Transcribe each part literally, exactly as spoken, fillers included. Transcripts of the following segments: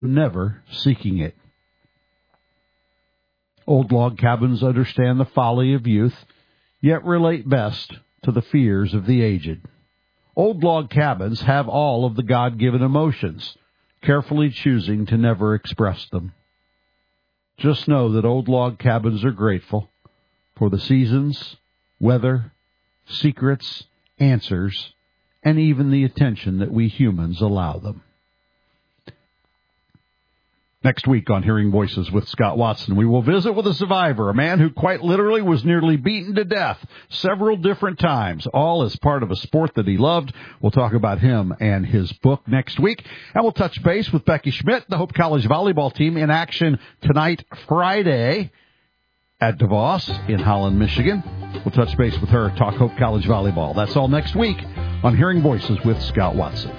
never seeking it. Old log cabins understand the folly of youth, yet relate best to the fears of the aged. Old log cabins have all of the God-given emotions, carefully choosing to never express them. Just know that old log cabins are grateful for the seasons, weather, secrets, answers, and even the attention that we humans allow them. Next week on Hearing Voices with Scott Watson, we will visit with a survivor, a man who quite literally was nearly beaten to death several different times, all as part of a sport that he loved. We'll talk about him and his book next week. And we'll touch base with Becky Schmidt, the Hope College volleyball team, in action tonight, Friday, at DeVos in Holland, Michigan. We'll touch base with her, talk Hope College volleyball. That's all next week on Hearing Voices with Scott Watson.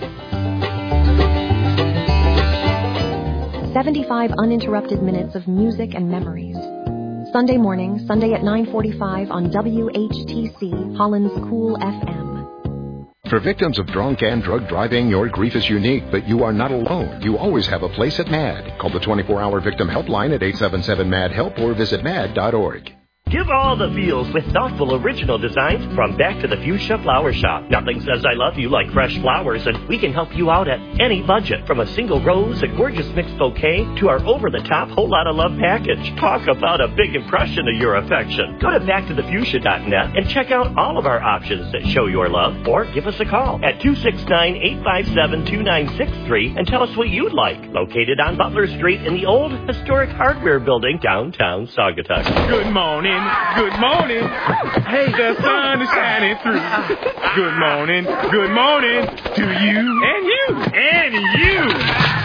seventy-five uninterrupted minutes of music and memories. Sunday morning, Sunday at nine forty-five on W H T C, Holland's Cool F M. For victims of drunk and drug driving, your grief is unique, but you are not alone. You always have a place at MAD. Call the twenty-four hour victim helpline at eight seven seven M A D HELP or visit mad dot org. Give all the feels with thoughtful original designs from Back to the Fuchsia Flower Shop. Nothing says I love you like fresh flowers, and we can help you out at any budget. From a single rose, a gorgeous mixed bouquet, to our over-the-top whole lot of love package. Talk about a big impression of your affection. Go to back to the fuchsia dot net and check out all of our options that show your love, or give us a call at two six nine, eight five seven, two nine six three and tell us what you'd like. Located on Butler Street in the old historic hardware building downtown Saugatuck. Good morning. Good morning. Hey, the sun is shining through. Good morning. Good morning to you and you and you.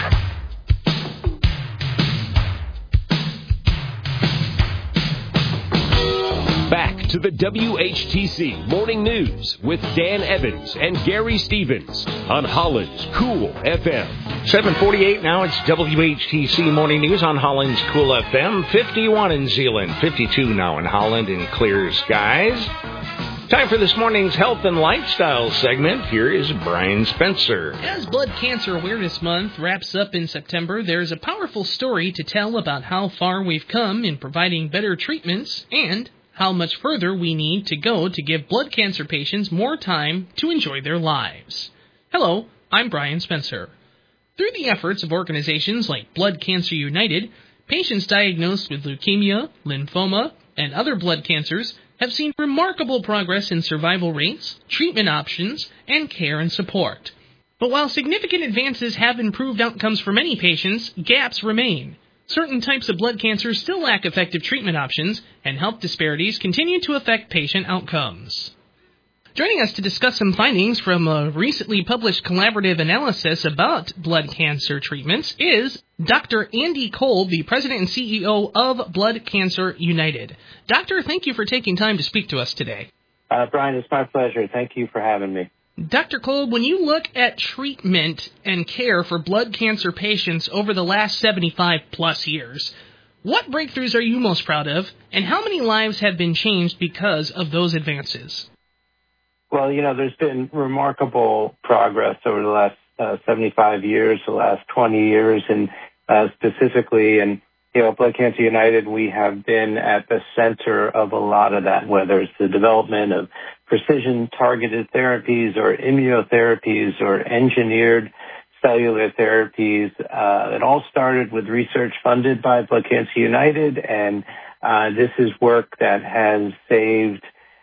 Back to the W H T C Morning News with Dan Evans and Gary Stevens on Holland's Cool F M. seven forty-eight now. It's W H T C Morning News on Holland's Cool F M. fifty-one in Zeeland, fifty-two now in Holland in clear skies. Time for this morning's health and lifestyle segment. Here is Brian Spencer. As Blood Cancer Awareness Month wraps up in September, there's a powerful story to tell about how far we've come in providing better treatments and how much further we need to go to give blood cancer patients more time to enjoy their lives. Hello, I'm Brian Spencer. Through the efforts of organizations like Blood Cancer United, patients diagnosed with leukemia, lymphoma, and other blood cancers have seen remarkable progress in survival rates, treatment options, and care and support. But while significant advances have improved outcomes for many patients, gaps remain. Certain types of blood cancer still lack effective treatment options, and health disparities continue to affect patient outcomes. Joining us to discuss some findings from a recently published collaborative analysis about blood cancer treatments is Doctor Andy Kolb, the President and C E O of Blood Cancer United. Doctor, thank you for taking time to speak to us today. Uh, Brian, it's my pleasure. Thank you for having me. Doctor Kolb, when you look at treatment and care for blood cancer patients over the last seventy-five plus years, what breakthroughs are you most proud of, and how many lives have been changed because of those advances? Well, you know, there's been remarkable progress over the last uh, seventy-five years, the last twenty years, and uh, specifically, and, you know, Blood Cancer United, we have been at the center of a lot of that, whether it's the development of precision-targeted therapies or immunotherapies or engineered cellular therapies. Uh, it all started with research funded by Blood Cancer United, and uh, this is work that has saved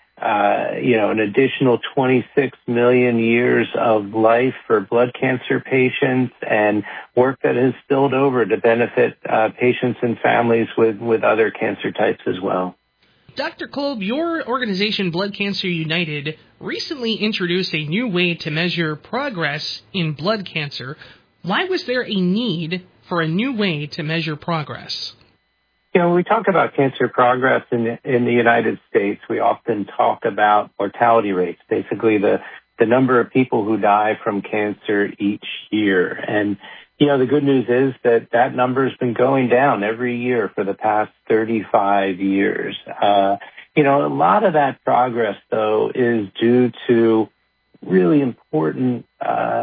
Uh, you know, an additional twenty-six million years of life for blood cancer patients, and work that has spilled over to benefit uh, patients and families with, with other cancer types as well. Doctor Kolb, your organization, Blood Cancer United, recently introduced a new way to measure progress in blood cancer. Why was there a need for a new way to measure progress? You know, when we talk about cancer progress in the, in the United States, we often talk about mortality rates, basically the, the number of people who die from cancer each year. And, you know, the good news is that that number has been going down every year for the past thirty-five years. Uh, you know, a lot of that progress, though, is due to really important uh,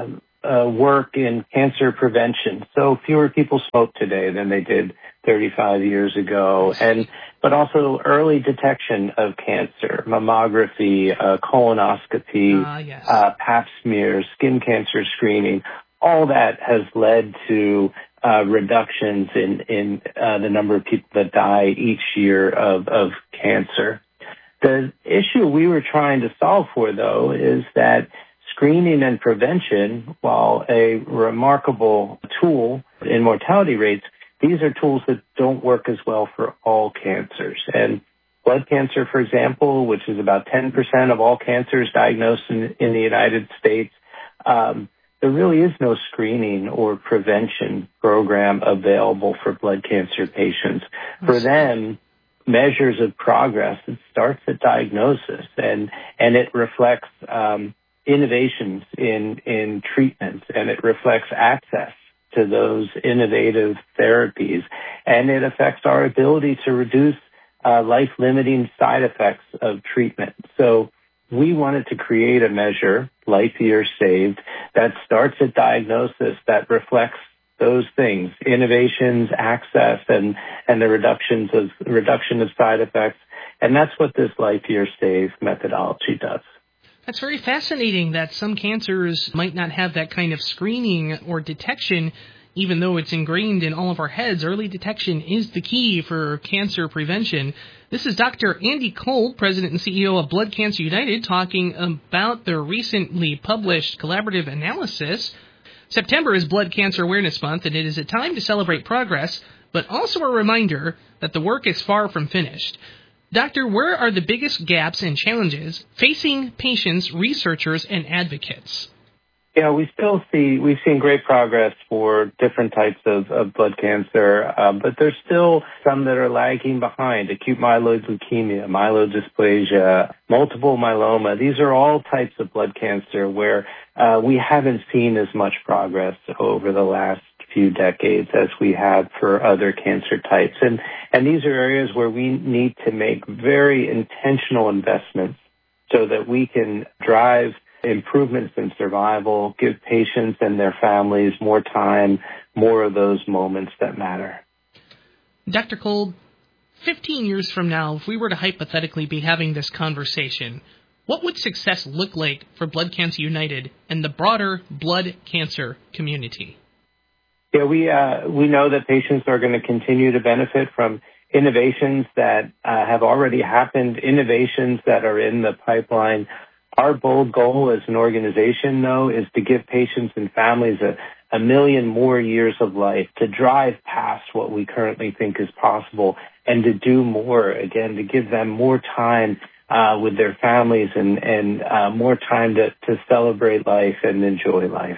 uh, work in cancer prevention. So fewer people smoke today than they did thirty-five years ago, and but also early detection of cancer, mammography, uh, colonoscopy, uh, yes. uh, pap smears, skin cancer screening. All that has led to uh, reductions in in uh, the number of people that die each year of of cancer. The issue we were trying to solve for, though, is that screening and prevention, while a remarkable tool in mortality rates, these are tools that don't work as well for all cancers. And blood cancer, for example, which is about ten percent of all cancers diagnosed in, in the United States, um, there really is no screening or prevention program available for blood cancer patients. For them, measures of progress, it starts at diagnosis, and, and it reflects um, innovations in, in treatments, and it reflects access to those innovative therapies, and it affects our ability to reduce uh, life-limiting side effects of treatment. So we wanted to create a measure, Life Years Saved, that starts at diagnosis, that reflects those things, innovations, access, and, and the reductions of reduction of side effects. And that's what this Life Years Saved methodology does. That's very fascinating that some cancers might not have that kind of screening or detection, even though it's ingrained in all of our heads. Early detection is the key for cancer prevention. This is Doctor Andy Kolb, President and C E O of Blood Cancer United, talking about their recently published collaborative analysis. September is Blood Cancer Awareness Month, and it is a time to celebrate progress, but also a reminder that the work is far from finished. Doctor, where are the biggest gaps and challenges facing patients, researchers, and advocates? Yeah, we still see, we've seen great progress for different types of, of blood cancer, uh, but there's still some that are lagging behind. Acute myeloid leukemia, myelodysplasia, multiple myeloma. These are all types of blood cancer where uh, we haven't seen as much progress over the last few decades as we have for other cancer types. And, and these are areas where we need to make very intentional investments so that we can drive improvements in survival, give patients and their families more time, more of those moments that matter. Doctor Kolb, fifteen years from now, if we were to hypothetically be having this conversation, what would success look like for Blood Cancer United and the broader blood cancer community? Yeah, we uh, we know that patients are going to continue to benefit from innovations that uh, have already happened, innovations that are in the pipeline. Our bold goal as an organization, though, is to give patients and families a, a million more years of life, to drive past what we currently think is possible, and to do more, again, to give them more time uh, with their families and, and uh, more time to, to celebrate life and enjoy life.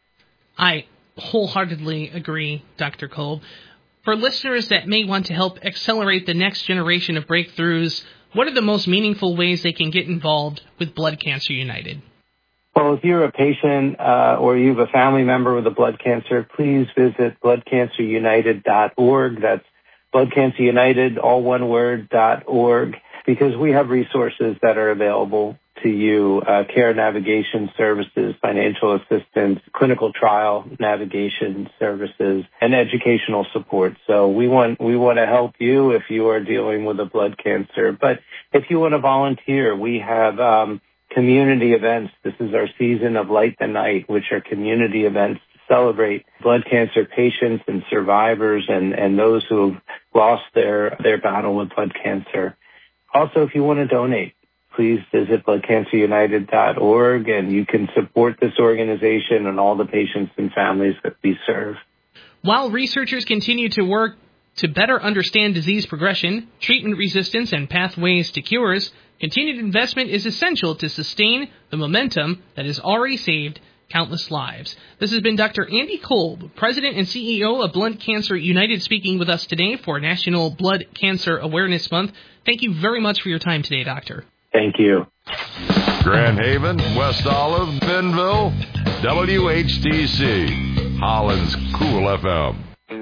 I wholeheartedly agree, Doctor Kolb. For listeners that may want to help accelerate the next generation of breakthroughs, what are the most meaningful ways they can get involved with Blood Cancer United? Well, if you're a patient uh, or you have a family member with a blood cancer, please visit blood cancer united dot org. That's Blood Cancer United, all one word, dot org, because we have resources that are available to you, uh, care navigation services, financial assistance, clinical trial navigation services, and educational support. So we want, we want to help you if you are dealing with a blood cancer. But if you want to volunteer, we have um, community events. This is our season of Light the Night, which are community events to celebrate blood cancer patients and survivors and, and those who have lost their, their battle with blood cancer. Also, if you want to donate, please visit blood cancer united dot org, and you can support this organization and all the patients and families that we serve. While researchers continue to work to better understand disease progression, treatment resistance, and pathways to cures, continued investment is essential to sustain the momentum that has already saved countless lives. This has been Doctor Andy Kolb, President and C E O of Blood Cancer United, speaking with us today for National Blood Cancer Awareness Month. Thank you very much for your time today, Doctor. Thank you. Grand Haven, West Olive, Benville, W H T C, Holland's Cool F M.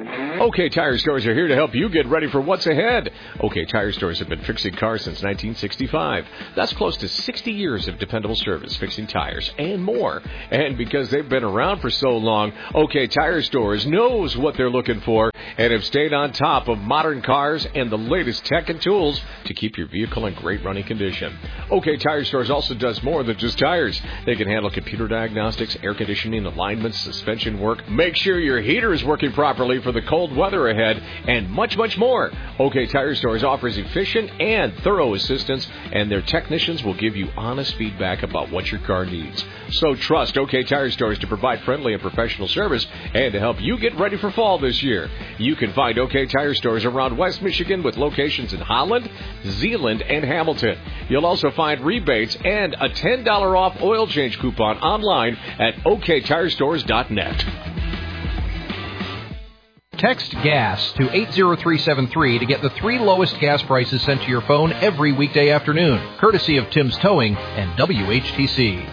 OK Tire Stores are here to help you get ready for what's ahead. OK Tire Stores have been fixing cars since nineteen sixty-five. That's close to sixty years of dependable service, fixing tires and more. And because they've been around for so long, OK Tire Stores knows what they're looking for and have stayed on top of modern cars and the latest tech and tools to keep your vehicle in great running condition. OK Tire Stores also does more than just tires. They can handle computer diagnostics, air conditioning, alignments, suspension work, make sure your heater is working properly for the cold weather ahead, and much, much more. OK Tire Stores offers efficient and thorough assistance, and their technicians will give you honest feedback about what your car needs. So trust OK Tire Stores to provide friendly and professional service and to help you get ready for fall this year. You can find OK Tire Stores around West Michigan with locations in Holland, Zeeland, and Hamilton. You'll also find rebates and a ten dollars off oil change coupon online at O K Tire Stores dot net. Text GAS to eight zero three seven three to get the three lowest gas prices sent to your phone every weekday afternoon, courtesy of Tim's Towing and W H T C.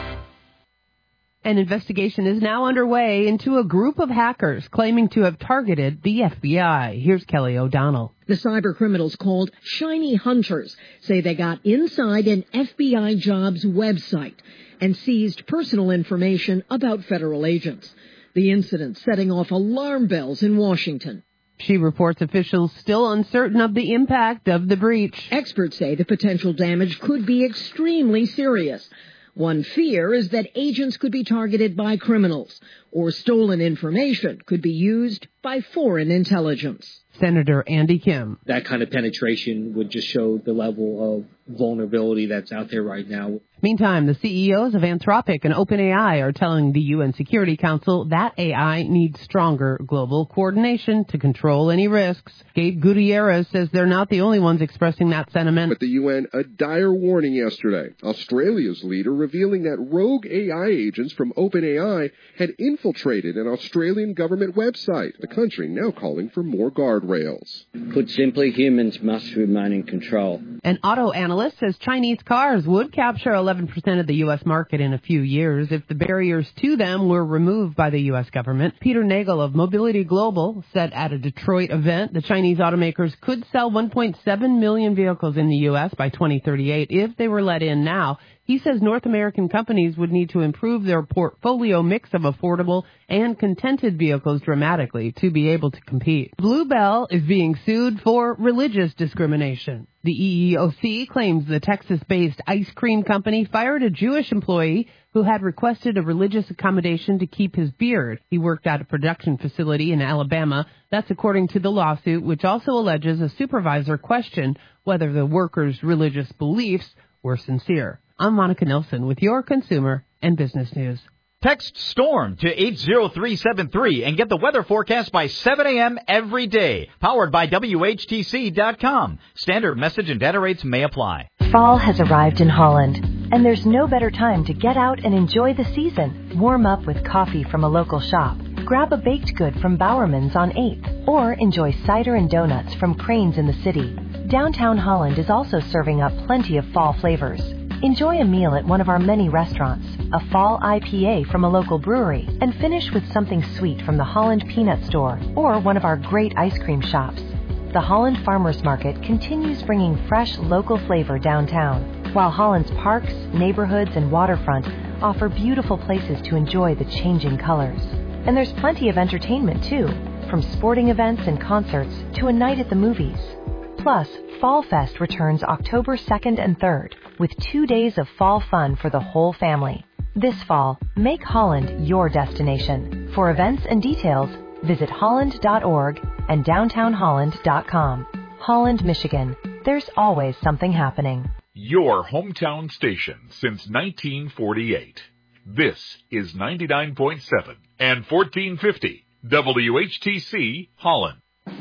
An investigation is now underway into a group of hackers claiming to have targeted the F B I. Here's Kelly O'Donnell. The cyber criminals called Shiny Hunters say they got inside an F B I jobs website and seized personal information about federal agents. The incident setting off alarm bells in Washington. She reports officials still uncertain of the impact of the breach. Experts say the potential damage could be extremely serious. One fear is that agents could be targeted by criminals, or stolen information could be used by foreign intelligence. Senator Andy Kim. That kind of penetration would just show the level of vulnerability that's out there right now. Meantime, the C E Os of Anthropic and OpenAI are telling the U N Security Council that A I needs stronger global coordination to control any risks. Gabe Gutierrez says they're not the only ones expressing that sentiment. But the U N, a dire warning yesterday. Australia's leader revealing that rogue A I agents from OpenAI had infiltrated an Australian government website. The country now calling for more guardrails. Put simply, humans must remain in control. An auto analyst says Chinese cars would capture eleven percent of the U S market in a few years if the barriers to them were removed by the U S government. Peter Nagel of Mobility Global said at a Detroit event the Chinese automakers could sell one point seven million vehicles in the U S by twenty thirty-eight if they were let in now. He says North American companies would need to improve their portfolio mix of affordable and contented vehicles dramatically to be able to compete. Bluebell is being sued for religious discrimination. The E E O C claims the Texas-based ice cream company fired a Jewish employee who had requested a religious accommodation to keep his beard. He worked at a production facility in Alabama. That's according to the lawsuit, which also alleges a supervisor questioned whether the worker's religious beliefs were sincere. I'm Monica Nilsson with your consumer and business news. Text STORM to eight zero three seven three and get the weather forecast by seven a.m. every day. Powered by W H T C dot com. Standard message and data rates may apply. Fall has arrived in Holland, and there's no better time to get out and enjoy the season. Warm up with coffee from a local shop. Grab a baked good from Bowerman's on eighth, or enjoy cider and donuts from Crane's in the city. Downtown Holland is also serving up plenty of fall flavors. Enjoy a meal at one of our many restaurants, a fall I P A from a local brewery, and finish with something sweet from the Holland Peanut Store or one of our great ice cream shops. The Holland Farmers Market continues bringing fresh local flavor downtown, while Holland's parks, neighborhoods, and waterfront offer beautiful places to enjoy the changing colors. And there's plenty of entertainment too, from sporting events and concerts to a night at the movies. Plus, Fall Fest returns October second and third with two days of fall fun for the whole family. This fall, make Holland your destination. For events and details, visit holland dot org and downtown holland dot com. Holland, Michigan. There's always something happening. Your hometown station since nineteen forty-eight. This is ninety-nine point seven and fourteen fifty W H T C Holland.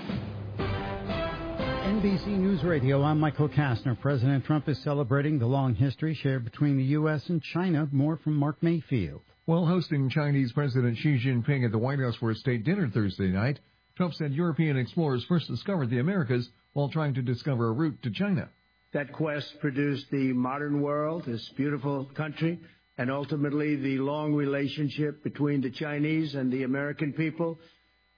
N B C News Radio, I'm Michael Kastner. President Trump is celebrating the long history shared between the U S and China. More from Mark Mayfield. While hosting Chinese President Xi Jinping at the White House for a state dinner Thursday night, Trump said European explorers first discovered the Americas while trying to discover a route to China. That quest produced the modern world, this beautiful country, and ultimately the long relationship between the Chinese and the American people.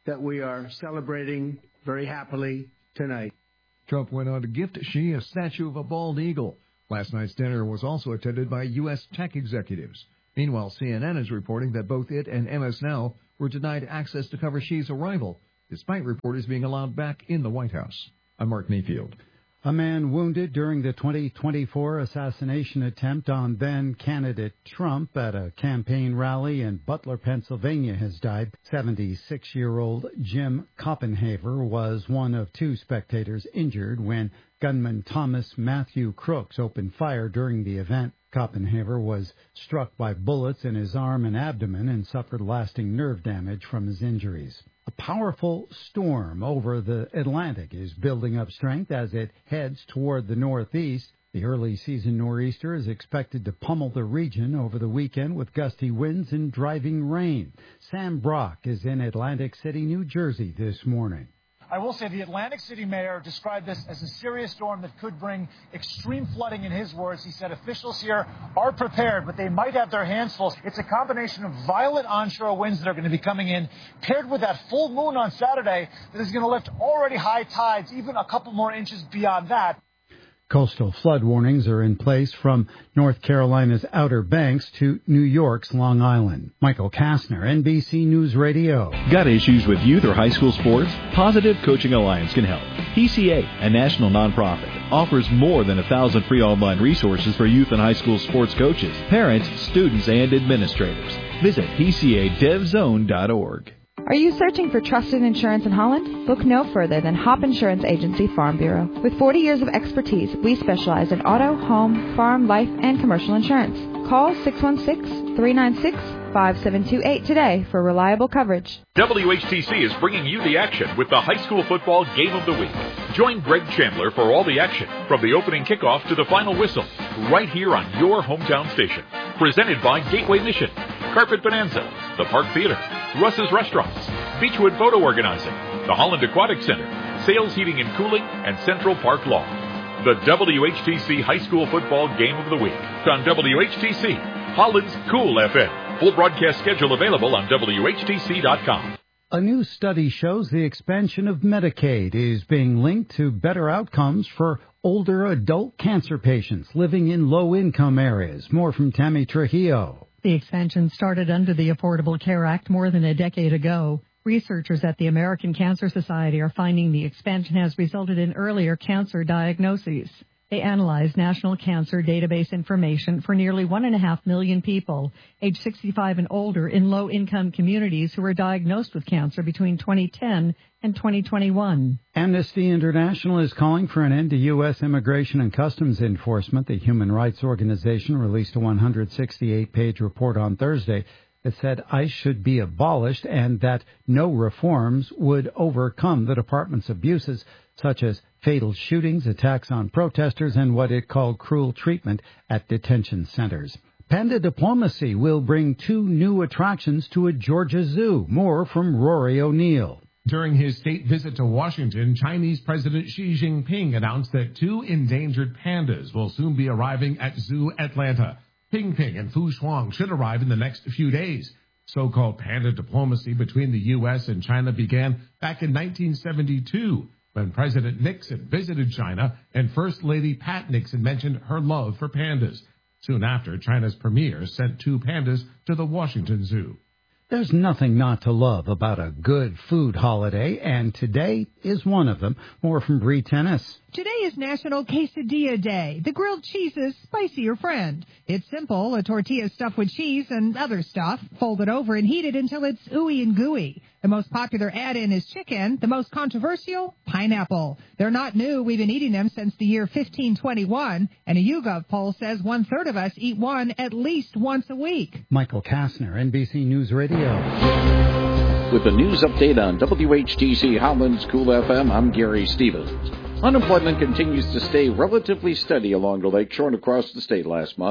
that we are celebrating very happily tonight. Trump went on to gift Xi a statue of a bald eagle. Last night's dinner was also attended by U S tech executives. Meanwhile, C N N is reporting that both it and M S Now were denied access to cover Xi's arrival, despite reporters being allowed back in the White House. I'm Mark Mayfield. A man wounded during the twenty twenty-four assassination attempt on then-candidate Trump at a campaign rally in Butler, Pennsylvania, has died. seventy-six-year-old Jim Koppenhaver was one of two spectators injured when gunman Thomas Matthew Crooks opened fire during the event. Koppenhaver was struck by bullets in his arm and abdomen and suffered lasting nerve damage from his injuries. A powerful storm over the Atlantic is building up strength as it heads toward the northeast. The early season nor'easter is expected to pummel the region over the weekend with gusty winds and driving rain. Sam Brock is in Atlantic City, New Jersey this morning. I will say the Atlantic City mayor described this as a serious storm that could bring extreme flooding in his words. He said officials here are prepared, but they might have their hands full. It's a combination of violent onshore winds that are going to be coming in, paired with that full moon on Saturday that is going to lift already high tides, even a couple more inches beyond that. Coastal flood warnings are in place from North Carolina's Outer Banks to New York's Long Island. Michael Kastner, N B C News Radio. Got issues with youth or high school sports? Positive Coaching Alliance can help. P C A, a national nonprofit, offers more than a thousand free online resources for youth and high school sports coaches, parents, students, and administrators. Visit P C A dev zone dot org. Are you searching for trusted insurance in Holland? Look no further than Hop Insurance Agency Farm Bureau. With forty years of expertise, we specialize in auto, home, farm, life, and commercial insurance. Call six one six, three nine six, five seven two eight today for reliable coverage. W H T C is bringing you the action with the high school football game of the week. Join Greg Chandler for all the action, from the opening kickoff to the final whistle, right here on your hometown station. Presented by Gateway Mission, Carpet Bonanza, the Park Theater, Russ's Restaurants, Beechwood Photo Organizing, the Holland Aquatic Center, Sales Heating and Cooling, and Central Park Law. The W H T C High School Football Game of the Week on W H T C, Holland's Cool F M. Full broadcast schedule available on W H T C dot com. A new study shows the expansion of Medicaid is being linked to better outcomes for older adult cancer patients living in low-income areas. More from Tammy Trujillo. The expansion started under the Affordable Care Act more than a decade ago. Researchers at the American Cancer Society are finding the expansion has resulted in earlier cancer diagnoses. They analyzed national cancer database information for nearly one and a half million people, age sixty-five and older, in low-income communities who were diagnosed with cancer between twenty ten and twenty twenty-one. Amnesty International is calling for an end to U S Immigration and Customs Enforcement. The human rights organization released a one hundred sixty-eight page report on Thursday that said ICE should be abolished and that no reforms would overcome the department's abuses, such as fatal shootings, attacks on protesters, and what it called cruel treatment at detention centers. Panda diplomacy will bring two new attractions to a Georgia zoo. More from Rory O'Neill. During his state visit to Washington, Chinese President Xi Jinping announced that two endangered pandas will soon be arriving at Zoo Atlanta. Ping Ping and Fu Shuang should arrive in the next few days. So-called panda diplomacy between the U S and China began back in nineteen seventy-two. When President Nixon visited China and First Lady Pat Nixon mentioned her love for pandas. Soon after, China's premier sent two pandas to the Washington Zoo. There's nothing not to love about a good food holiday, and today is one of them. More from Bree Tennis. Today is National Quesadilla Day, the grilled cheese's spicier friend. It's simple, a tortilla stuffed with cheese and other stuff, folded over and heated until it's ooey and gooey. The most popular add-in is chicken, the most controversial, pineapple. They're not new, we've been eating them since the year fifteen twenty-one, and a YouGov poll says one-third of us eat one at least once a week. Michael Kastner, N B C News Radio. With the news update on W H T C Holland's Cool F M, I'm Gary Stevens. Unemployment continues to stay relatively steady along the lakeshore and across the state last month.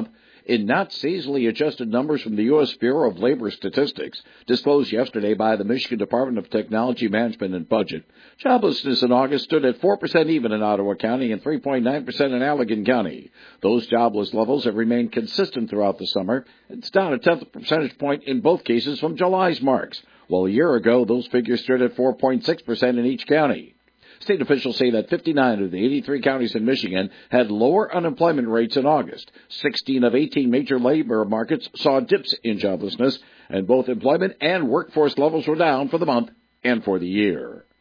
in not seasonally adjusted numbers from the U S Bureau of Labor Statistics, disclosed yesterday by the Michigan Department of Technology Management and Budget. Joblessness in August stood at four percent even in Ottawa County and three point nine percent in Allegan County. Those jobless levels have remained consistent throughout the summer. It's down a tenth of a percentage point in both cases from July's marks, while a year ago those figures stood at four point six percent in each county. State officials say that fifty-nine of the eighty-three counties in Michigan had lower unemployment rates in August. sixteen of eighteen major labor markets saw dips in joblessness, and both employment and workforce levels were down for the month and for the year.